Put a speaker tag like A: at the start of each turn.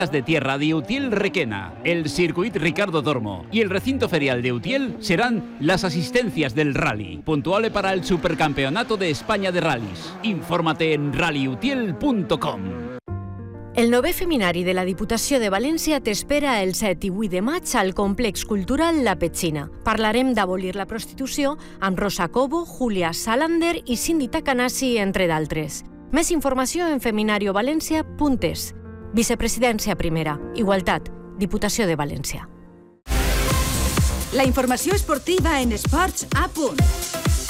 A: de tierra de Utiel Requena, el Circuit Ricardo Tormo y el recinto ferial de Utiel serán las asistencias del rally, puntuable para el Supercampeonato de España de Rallys. Infórmate en rallyutiel.com.
B: El 9è Feminari de la Diputació de València t'espera el 7 i 8 de maig al Complex Cultural La Petxina. Parlarem d'abolir la prostitució amb Rosa Cobo, Julia Salander i Cindy Takanasi, entre d'altres. Més informació en feminariovalencia.es. Vicepresidència primera, Igualtat, Diputació de València.
C: La informació esportiva en Esports a punt.